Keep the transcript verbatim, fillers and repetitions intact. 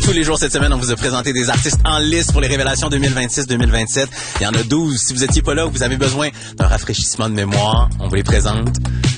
tous les jours cette semaine, on vous a présenté des artistes en liste pour les révélations deux mille vingt-six deux mille vingt-sept. Il y en a douze. Si vous étiez pas là ou vous avez besoin d'un rafraîchissement de mémoire, on vous les présente